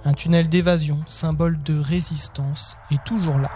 Un tunnel d'évasion, symbole de résistance, est toujours là.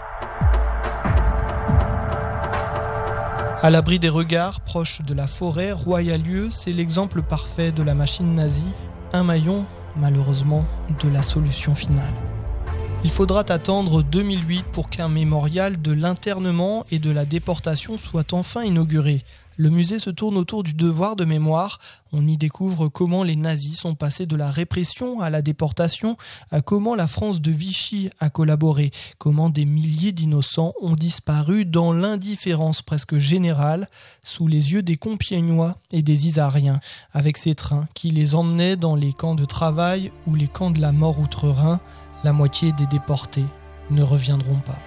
À l'abri des regards, proche de la forêt, Royalieu, c'est l'exemple parfait de la machine nazie, un maillon, malheureusement, de la solution finale. Il faudra attendre 2008 pour qu'un mémorial de l'internement et de la déportation soit enfin inauguré. Le musée se tourne autour du devoir de mémoire. On y découvre comment les nazis sont passés de la répression à la déportation, à comment la France de Vichy a collaboré, comment des milliers d'innocents ont disparu dans l'indifférence presque générale, sous les yeux des Compiègnois et des Isariens, avec ces trains qui les emmenaient dans les camps de travail ou les camps de la mort outre-Rhin. La moitié des déportés ne reviendront pas.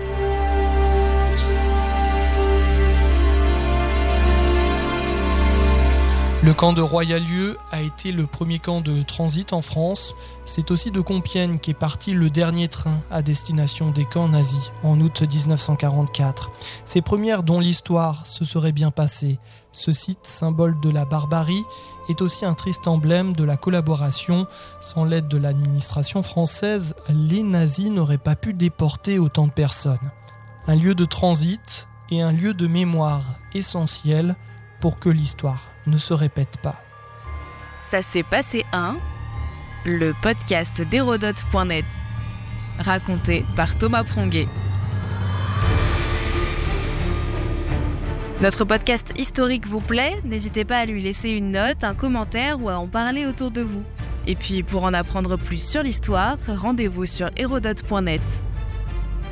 Le camp de Royalieu a été le premier camp de transit en France. C'est aussi de Compiègne qu'est parti le dernier train à destination des camps nazis en août 1944. Ces premières dont l'histoire se serait bien passée. Ce site, symbole de la barbarie, est aussi un triste emblème de la collaboration. Sans l'aide de l'administration française, les nazis n'auraient pas pu déporter autant de personnes. Un lieu de transit et un lieu de mémoire essentiel pour que l'histoire ne se répète pas. Ça s'est passé le podcast d'Hérodote.net, raconté par Thomas Pronguet. Notre podcast historique vous plaît ? N'hésitez pas à lui laisser une note, un commentaire ou à en parler autour de vous. Et puis pour en apprendre plus sur l'histoire, rendez-vous sur Hérodote.net.